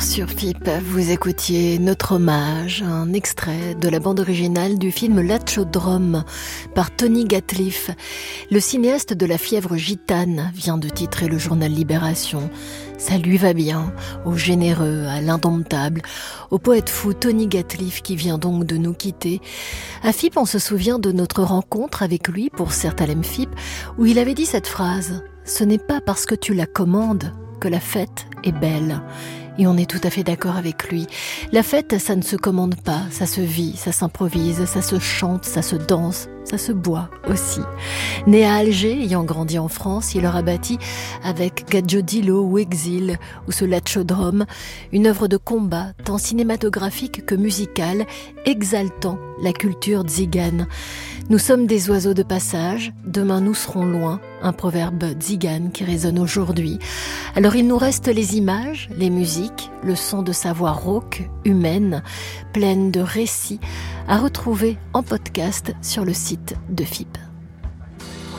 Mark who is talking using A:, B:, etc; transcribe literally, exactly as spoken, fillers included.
A: heures sur F I P, vous écoutiez Notre Hommage, un extrait de la bande originale du film L'Achodrome par Tony Gatliff. Le cinéaste de La fièvre gitane vient de titrer le journal Libération. Ça lui va bien, au généreux, à l'indomptable, au poète fou Tony Gatliff qui vient donc de nous quitter. À F I P, on se souvient de notre rencontre avec lui pour Certalem F I P, où il avait dit cette phrase « Ce n'est pas parce que tu la commandes que la fête est belle ». Et on est tout à fait d'accord avec lui. La fête, ça ne se commande pas, ça se vit, ça s'improvise, ça se chante, ça se danse, ça se boit aussi. Né à Alger, ayant grandi en France, il aura bâti avec Gadjodilo ou Exil ou ce L'Achodrome une œuvre de combat tant cinématographique que musicale, exaltant la culture tzigane. Nous sommes des oiseaux de passage, demain nous serons loin, un proverbe tzigane qui résonne aujourd'hui. Alors il nous reste les images, les musiques, le son de sa voix rauque, humaine, pleine de récits, à retrouver en podcast sur le site de F I P.